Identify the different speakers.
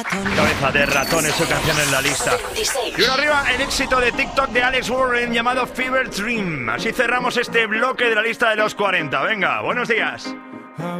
Speaker 1: Cabeza de ratón es su canción en la lista. Y uno arriba, el éxito de TikTok de Alex Warren llamado Fever Dream. Así cerramos este bloque de la lista de los 40. Venga, buenos días.